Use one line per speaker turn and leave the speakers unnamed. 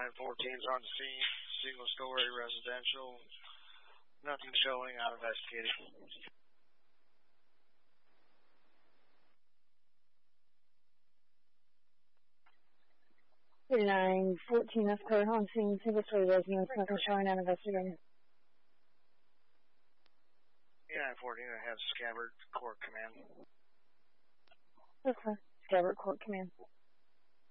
914's on scene, single story residential. Nothing showing, I'm investigating.
3914, that's clear. On scene, single story residence, nothing showing, I'm investigating.
914, I have Scabbard Court Command.
Okay, Scabbard Court Command.